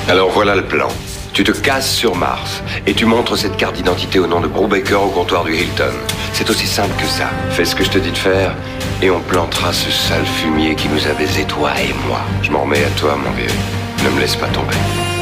Alors voilà le plan. Tu te casses sur Mars et tu montres cette carte d'identité au nom de Brubaker au comptoir du Hilton. C'est aussi simple que ça. Fais ce que je te dis de faire et on plantera ce sale fumier qui nous a baisé toi et moi. Je m'en remets à toi, mon vieux. Ne me laisse pas tomber.